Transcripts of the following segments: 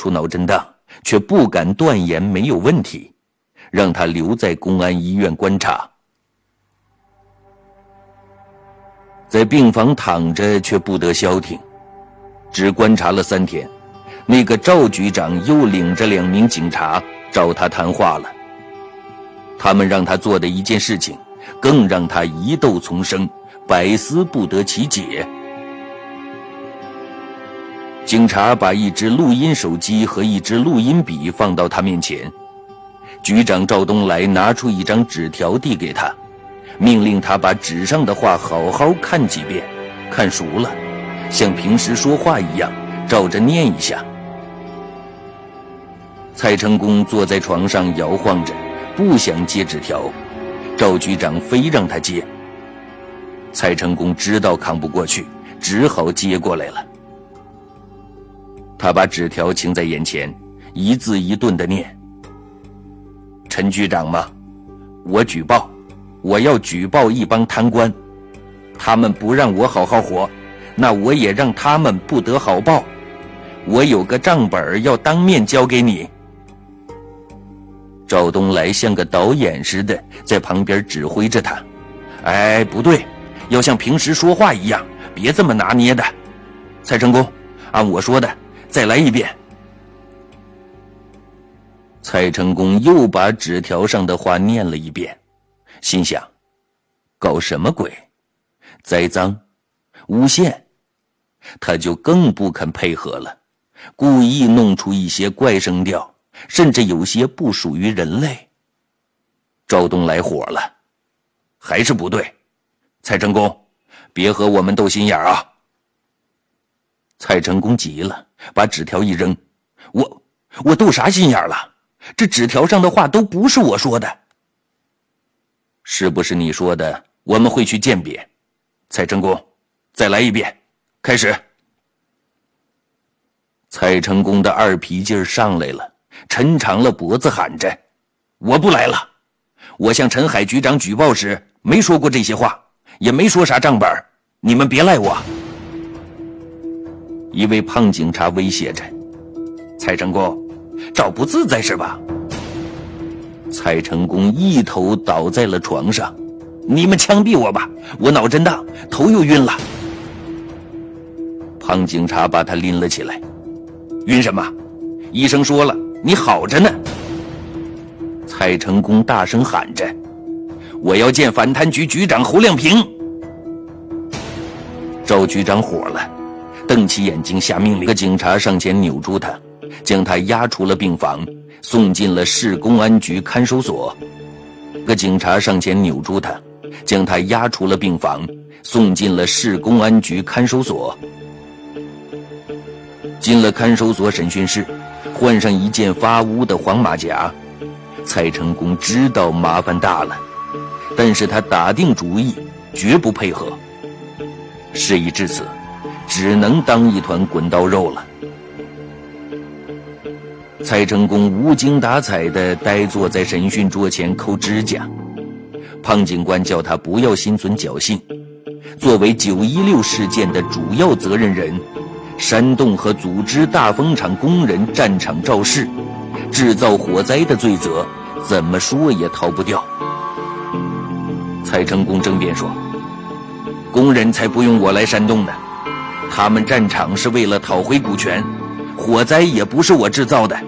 出脑震荡，却不敢断言没有问题，让他留在公安医院观察。在病房躺着却不得消停，只观察了3天，那个赵局长又领着2名警察找他谈话了。他们让他做的一件事情，更让他疑窦丛生，百思不得其解。警察把一只录音手机和一支录音笔放到他面前，局长赵东来拿出一张纸条递给他，命令他把纸上的话好好看几遍，看熟了，像平时说话一样照着念一下。蔡成功坐在床上摇晃着，不想接纸条，赵局长非让他接。蔡成功知道扛不过去，只好接过来了。他把纸条擎在眼前，一字一顿地念：陈局长吗？我要举报一帮贪官，他们不让我好好活，那我也让他们不得好报。我有个账本要当面交给你。赵东来像个导演似的在旁边指挥着他：哎，不对，要像平时说话一样，别这么拿捏的。蔡成功，按我说的再来一遍。蔡成功又把纸条上的话念了一遍，心想：搞什么鬼？栽赃？诬陷？他就更不肯配合了，故意弄出一些怪声调，甚至有些不属于人类。赵东来火了：还是不对，蔡成功，别和我们斗心眼啊！蔡成功急了，把纸条一扔：我斗啥心眼了？这纸条上的话都不是我说的。是不是你说的，我们会去鉴别。蔡成功，再来一遍，开始。蔡成功的二皮劲上来了，抻长了脖子喊着：我不来了！我向陈海局长举报时没说过这些话，也没说啥账本，你们别赖我。一位胖警察威胁着：蔡成功，找不自在是吧？蔡成功一头倒在了床上：你们枪毙我吧，我脑震荡，头又晕了。胖警察把他拎了起来：晕什么？医生说了，你好着呢。蔡成功大声喊着：我要见反贪局局长侯亮平。赵局长火了，瞪起眼睛下命令，个警察上前扭住他，将他押出了病房，送进了市公安局看守所。个警察上前扭住他，将他押出了病房，送进了市公安局看守所。进了看守所审讯室，换上一件发乌的黄马甲。蔡成功知道麻烦大了，但是他打定主意，绝不配合。事已至此，只能当一团滚刀肉了。蔡成功无精打采地呆坐在审讯桌前抠指甲。胖警官叫他不要心存侥幸，作为916事件的主要责任人，煽动和组织大风厂工人战场肇事，制造火灾的罪责，怎么说也逃不掉。蔡成功争辩说：工人才不用我来煽动的，他们战场是为了讨回股权，火灾也不是我制造的。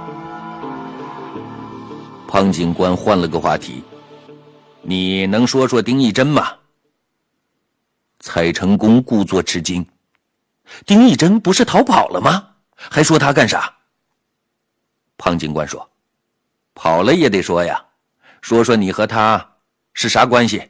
胖警官换了个话题：你能说说丁义珍吗？蔡成功故作吃惊：丁义珍不是逃跑了吗？还说他干啥？胖警官说：跑了也得说呀，说说你和他是啥关系。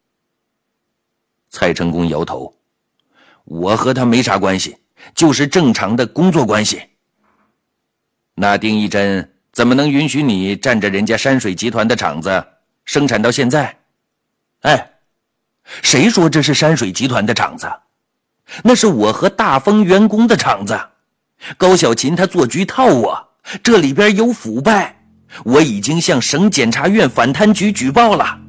蔡成功摇头：我和他没啥关系，就是正常的工作关系。那丁义珍怎么能允许你占着人家山水集团的厂子生产到现在？哎，谁说这是山水集团的厂子？那是我和大丰员工的厂子。高小琴他做局套我，这里边有腐败，我已经向省检察院反贪局举报了。